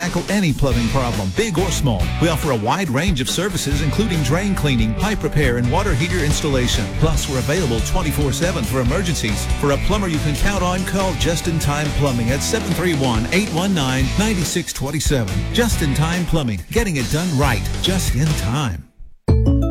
tackle any plumbing problem, big or small. We offer a wide range of services, including drain cleaning, pipe repair, and water heater installation. Plus, we're available 24/7 for emergencies. For a plumber you can count on, call Just in Time Plumbing at 731-819-9627. Just in Time Plumbing, getting it done right, just in time.